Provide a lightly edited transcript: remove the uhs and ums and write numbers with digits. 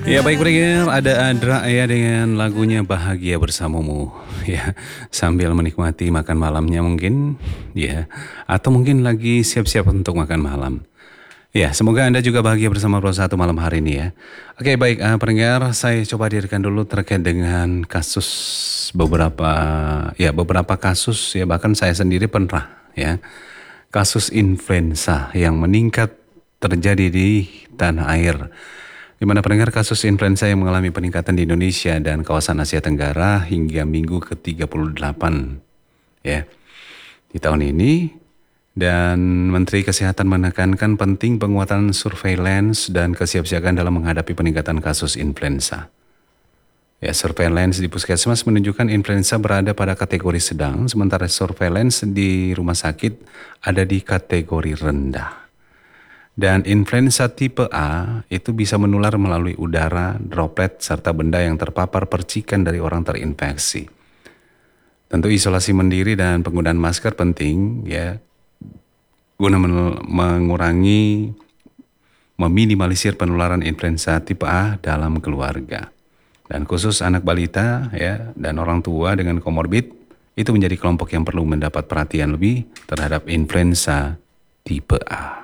Ya baik pendengar, ada Andra ya dengan lagunya Bahagia Bersamamu ya, sambil menikmati makan malamnya mungkin ya, atau mungkin lagi siap-siap untuk makan malam. Ya, semoga Anda juga bahagia bersama Pro Satu malam hari ini ya. Oke baik pendengar, saya coba hadirkan dulu terkait dengan kasus beberapa beberapa kasus ya, bahkan saya sendiri pernah ya, kasus influenza yang meningkat terjadi di tanah air. Di mana pendengar kasus influenza yang mengalami peningkatan di Indonesia dan kawasan Asia Tenggara hingga minggu ke-38 ya di tahun ini, dan Menteri Kesehatan menekankan penting penguatan surveillance dan kesiapsiagaan dalam menghadapi peningkatan kasus influenza. Ya, surveillance di puskesmas menunjukkan influenza berada pada kategori sedang, sementara surveillance di rumah sakit ada di kategori rendah. Dan influenza tipe A itu bisa menular melalui udara, droplet, serta benda yang terpapar percikan dari orang terinfeksi. Tentu isolasi mandiri dan penggunaan masker penting ya, guna mengurangi, meminimalisir penularan influenza tipe A dalam keluarga. Dan khusus anak balita ya dan orang tua dengan komorbid itu menjadi kelompok yang perlu mendapat perhatian lebih terhadap influenza tipe A.